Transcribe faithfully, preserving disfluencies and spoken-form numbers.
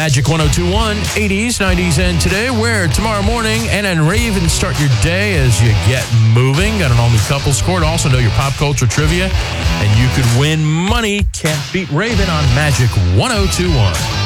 Magic one oh two point one, eighties, nineties, and today, where tomorrow morning, Anna and Raven start your day as you get moving. Got an all-new couple scored. Also know your pop culture trivia, and you could win money. Can't beat Raven on Magic one oh two point one.